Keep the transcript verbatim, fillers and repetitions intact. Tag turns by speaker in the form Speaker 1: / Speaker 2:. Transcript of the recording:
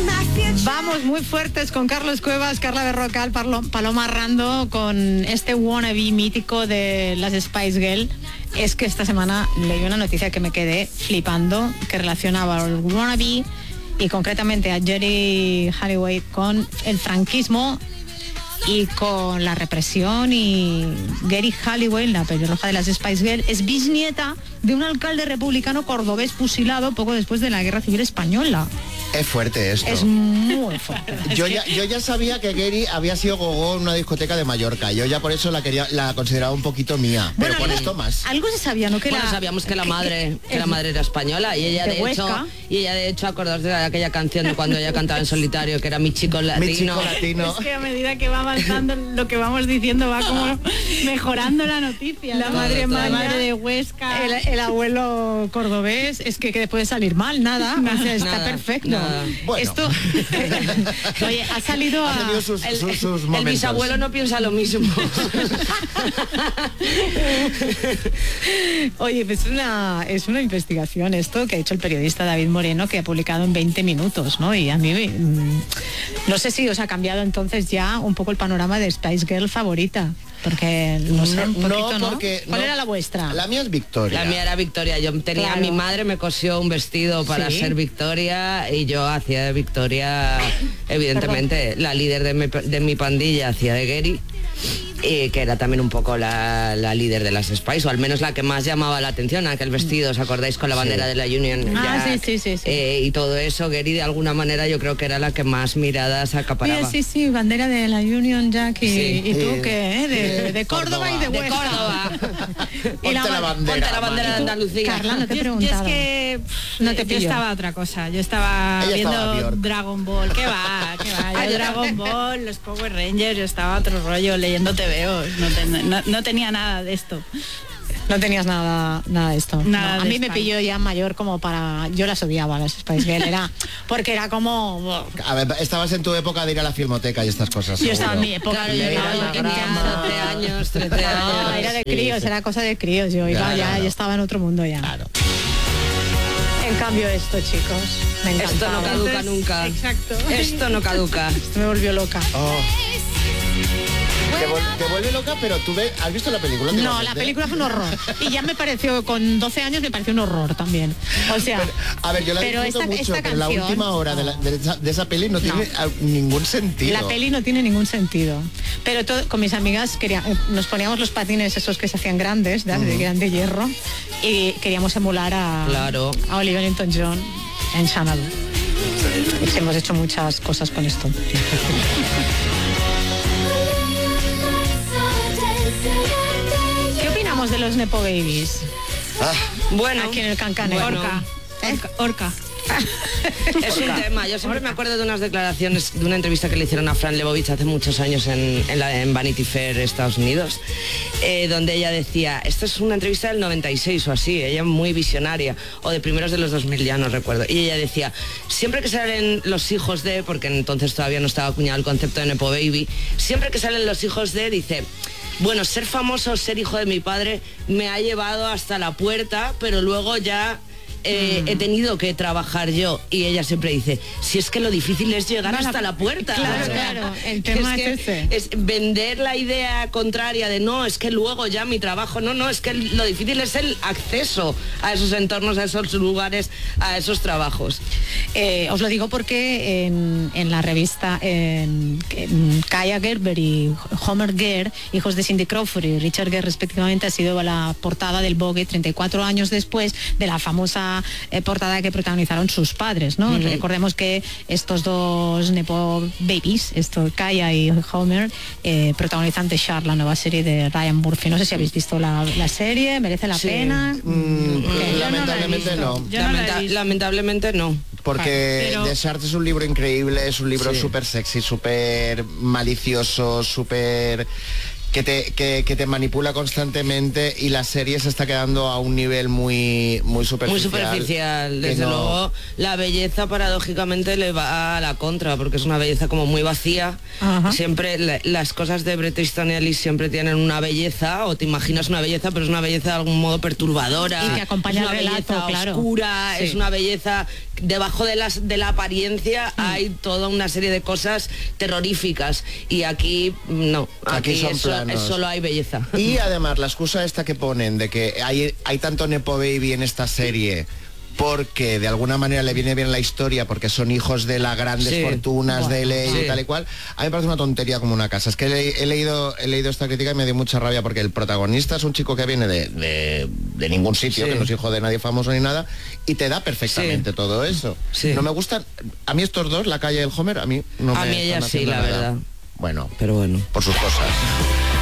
Speaker 1: Vamos muy fuertes con Carlos Cuevas, Carla Berrocal, Paloma Rando, con este wannabe mítico de las Spice Girls. Es que esta semana leí una noticia que me quedé flipando, que relacionaba al wannabe y concretamente a Geri Halliwell con el franquismo y con la represión. Y Geri Halliwell, la pelirroja de las Spice Girls, es bisnieta de un alcalde republicano cordobés fusilado poco después de la Guerra Civil Española.
Speaker 2: Es fuerte esto.
Speaker 1: Es muy fuerte.
Speaker 2: Yo ya, yo ya sabía que Geri había sido gogó en una discoteca de Mallorca. Yo ya por eso la quería, la consideraba un poquito mía. Pero bueno, con esto más.
Speaker 1: Algo se sabía, ¿no? Que
Speaker 3: bueno,
Speaker 1: la,
Speaker 3: sabíamos que la madre, que, que la madre era española y ella de, de hecho, y ella de hecho acordaos de aquella canción de cuando ella cantaba en solitario, que era Mi chico latino.
Speaker 2: Mi chico latino.
Speaker 4: Es que a medida que va avanzando lo que vamos diciendo va como mejorando la noticia.
Speaker 1: La
Speaker 4: ¿no?
Speaker 1: madre,
Speaker 4: la madre de Huesca.
Speaker 1: El, el abuelo cordobés, es que, que puede salir mal, nada. nada o sea, está nada, perfecto. Nada.
Speaker 2: Bueno.
Speaker 1: Esto oye, ha salido a...
Speaker 2: Ha sus,
Speaker 3: el,
Speaker 2: sus, sus
Speaker 3: el bisabuelo no piensa lo mismo.
Speaker 1: Oye, pues una, es una investigación esto que ha hecho el periodista David Moreno, que ha publicado en veinte minutos, ¿no? Y a mí, mmm, no sé si os ha cambiado entonces ya un poco el panorama de Spice Girl favorita. Porque no sé, un poquito,
Speaker 2: no, porque,
Speaker 1: ¿no? ¿Cuál
Speaker 2: no,
Speaker 1: era la vuestra?
Speaker 2: La mía es Victoria.
Speaker 3: La mía era Victoria. Yo tenía, claro. Mi madre me cosió un vestido para ¿Sí? ser Victoria y yo hacía de Victoria, evidentemente, Perdón. la líder de mi, de mi pandilla hacía de Geri. Y que era también un poco la, la líder de las Spice, o al menos la que más llamaba la atención, aquel vestido, ¿os acordáis? Con la bandera sí. de la Union
Speaker 1: ah,
Speaker 3: Jack,
Speaker 1: sí, sí, sí, sí.
Speaker 3: Eh, y todo eso. Geri de alguna manera yo creo que era la que más miradas acaparaba.
Speaker 1: Sí, sí, sí, bandera de la Union Jack y, sí. y tú
Speaker 2: eh,
Speaker 1: qué, ¿eh? de, de Córdoba, Córdoba y de Huesca.
Speaker 3: De Córdoba.
Speaker 2: y la, la bandera,
Speaker 3: ponte la bandera de Andalucía.
Speaker 1: Carla, no te he
Speaker 4: preguntado. Yo, yo es que pff, no te yo estaba otra cosa, yo estaba
Speaker 2: Ella
Speaker 4: viendo
Speaker 2: estaba
Speaker 4: Dragon Ball, ¿qué va? ¿Qué va? Yo Dragon Ball, los Power Rangers, yo estaba otro rollo leyendo T V Os, no, te, no, no tenía nada de esto.
Speaker 1: No tenías nada, nada de esto.
Speaker 4: Nada
Speaker 1: no, a
Speaker 4: de
Speaker 1: mí me
Speaker 4: Spice.
Speaker 1: pilló ya mayor como para... Yo las odiaba, las Spice Girls, era... Porque era como...
Speaker 2: A ver, estabas en tu época de ir a la filmoteca y estas cosas.
Speaker 1: Yo
Speaker 2: seguro.
Speaker 1: estaba en mi época.
Speaker 3: Claro, yo estaba, yo tenía trece años, trece años.
Speaker 1: No, era de críos, sí, era cosa de críos. Yo iba
Speaker 2: claro,
Speaker 1: ya,
Speaker 2: claro.
Speaker 1: yo estaba en otro mundo ya.
Speaker 2: Claro.
Speaker 1: En cambio esto, chicos, me encantaba.
Speaker 3: Esto no caduca
Speaker 1: Entonces,
Speaker 3: nunca.
Speaker 4: Exacto.
Speaker 3: Esto no caduca.
Speaker 1: Esto me volvió loca.
Speaker 2: Oh. Te, vol- te vuelve loca, pero tú ves, ¿has visto la película?
Speaker 1: No, la película fue un horror. Y ya me pareció, con doce años me pareció un horror también. O sea,
Speaker 2: pero, a ver, yo la
Speaker 1: pero
Speaker 2: disfruto
Speaker 1: esta,
Speaker 2: mucho,
Speaker 1: esta
Speaker 2: pero
Speaker 1: canción,
Speaker 2: la última hora de, la, de, esa, de esa peli no,
Speaker 1: No.
Speaker 2: tiene ningún sentido.
Speaker 1: La peli no tiene ningún sentido. Pero todo, con mis amigas quería, nos poníamos los patines esos que se hacían grandes, ¿de? Uh-huh. que eran de hierro, y queríamos emular a,
Speaker 3: claro.
Speaker 1: a Olivia Newton-John en Xanadu. Sí. Hemos hecho muchas cosas con esto. ¿Qué opinamos de los Nepo Babies?
Speaker 2: Ah,
Speaker 3: bueno,
Speaker 1: aquí en el Cancané.
Speaker 3: Bueno.
Speaker 4: Orca.
Speaker 1: ¿Eh?
Speaker 4: Orca. Orca.
Speaker 3: Es un tema. Yo siempre me acuerdo de unas declaraciones, de una entrevista que le hicieron a Fran Lebowitz hace muchos años en, en, la, en Vanity Fair, Estados Unidos, eh, donde ella decía, esta es una entrevista del noventa y seis o así, ella muy visionaria, o de primeros de los dos mil, ya no recuerdo, y ella decía, siempre que salen los hijos de, porque entonces todavía no estaba acuñado el concepto de Nepo Baby, siempre que salen los hijos de, dice, bueno, ser famoso, ser hijo de mi padre, me ha llevado hasta la puerta, pero luego ya... Eh, mm. he tenido que trabajar yo. Y ella siempre dice, si es que lo difícil es llegar no, hasta la, la puerta.
Speaker 1: Claro, o sea, claro, el tema es,
Speaker 3: es,
Speaker 1: ese.
Speaker 3: es vender la idea contraria de no, es que luego ya mi trabajo, no, no, es que lo difícil es el acceso a esos entornos, a esos lugares, a esos trabajos.
Speaker 1: Eh, os lo digo porque en, en la revista en, en Kaya Gerber y Homer Gere, hijos de Cindy Crawford y Richard Gere respectivamente, ha sido la portada del Vogue treinta y cuatro años después de la famosa Eh, portada que protagonizaron sus padres, ¿no? Mm-hmm. Recordemos que estos dos Nepo Babies, esto Kaya y Homer, eh, protagonizan The Shark, la nueva serie de Ryan Murphy. No sé si habéis visto la, la serie, ¿merece la
Speaker 3: sí.
Speaker 1: pena?
Speaker 2: Mm, okay. Lamentablemente no.
Speaker 3: no. Lamenta- no lamentablemente no.
Speaker 2: Porque
Speaker 4: Pero...
Speaker 2: The Shark es un libro increíble, es un libro
Speaker 3: sí.
Speaker 2: súper sexy, súper malicioso, súper... Que te, que, que te manipula constantemente, y la serie se está quedando a un nivel muy muy superficial.
Speaker 3: Muy superficial, desde
Speaker 2: no...
Speaker 3: luego. La belleza paradójicamente le va a la contra, porque es una belleza como muy vacía. Ajá. Siempre la, las cosas de Bret Easton Ellis siempre tienen una belleza, o te imaginas una belleza, pero es una belleza de algún modo perturbadora.
Speaker 1: Y que acompaña
Speaker 3: es una
Speaker 1: el relato,
Speaker 3: belleza
Speaker 1: claro.
Speaker 3: oscura, sí. Es una belleza debajo de, las, de la apariencia mm. hay toda una serie de cosas terroríficas. Y aquí no, aquí,
Speaker 2: aquí son
Speaker 3: eso,
Speaker 2: planos.
Speaker 3: solo hay belleza.
Speaker 2: Y además la excusa esta que ponen de que hay, hay tanto Nepo Baby en esta serie porque de alguna manera le viene bien la historia, porque son hijos de las grandes sí. fortunas bueno, de ley sí. y tal y cual, a mí me parece una tontería como una casa. Es que he, he, leído, he leído esta crítica y me dio mucha rabia, porque el protagonista es un chico que viene de, de, de ningún sitio, sí. que no es hijo de nadie famoso ni nada, y te da perfectamente sí. todo eso. Sí. No me gustan, a mí estos dos, la calle y el Homer, a mí no
Speaker 3: a
Speaker 2: me
Speaker 3: mí ella sí, la
Speaker 2: nada.
Speaker 3: verdad.
Speaker 2: Bueno,
Speaker 3: pero bueno,
Speaker 2: por sus cosas.